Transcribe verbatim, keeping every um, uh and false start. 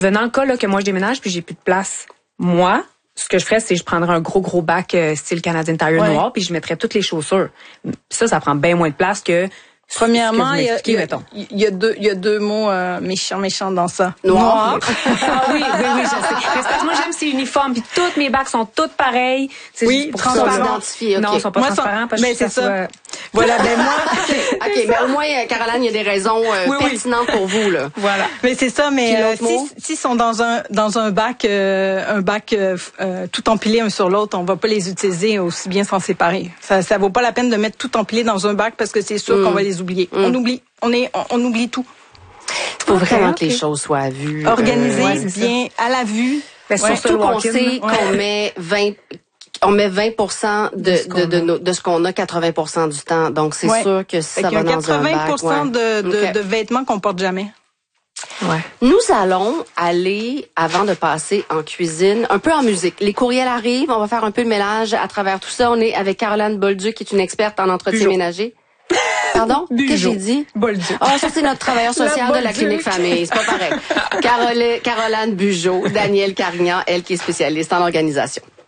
Dans le cas là, que moi je déménage puis j'ai plus de place, moi, ce que je ferais, c'est que je prendrais un gros gros bac euh, style Canadian Tire ouais. noir puis je mettrais toutes les chaussures. Ça, ça prend bien moins de place que Premièrement, il y, y, y, y, a deux, il y a deux mots euh, méchants, méchants dans ça. Noir. Ah oui, oui, oui, je sais. Mais parce que moi, j'aime ces uniformes, puis toutes mes bacs sont toutes pareilles. C'est oui, transparents. Okay. Non, ils sont pas moi, transparents. Parce mais c'est ça. ça. Voilà, ben moi. OK, mais au moins, Caroline, il y a des raisons euh, oui, pertinentes oui. pour vous, là. Voilà. Mais c'est ça, mais euh, si, s'ils sont dans un, dans un bac, euh, un bac euh, euh, tout empilé un sur l'autre, on va pas les utiliser aussi bien s'en séparer. Ça, ça vaut pas la peine de mettre tout empilé dans un bac parce que c'est sûr mm. qu'on va les oublier. Mm. On oublie, on est, on, on oublie tout. Il faut okay, vraiment okay. que les choses soient à vue. Organisées, euh, ouais, bien, ça. À la vue. Mais ouais, surtout qu'on sait ouais. qu'on met vingt, on met vingt pour cent de, de, de, de, de ce qu'on a quatre-vingts pour cent du temps. Donc, c'est ouais. sûr que si ça va dans un bac. quatre-vingts pour cent ouais. de, de, okay. de vêtements qu'on porte jamais. Ouais. Nous allons aller, avant de passer en cuisine, un peu en musique. Les courriels arrivent, on va faire un peu de mélange à travers tout ça. On est avec Caroline Bolduc, qui est une experte en entretien Bugeaud. ménager. Pardon? Qu'est-ce que j'ai dit? Bolduc. Oh, ça, c'est notre travailleur social la de la clinique famille. C'est pas pareil. Caroline, Caroline Bugeaud, Danielle Carignan, elle qui est spécialiste en organisation.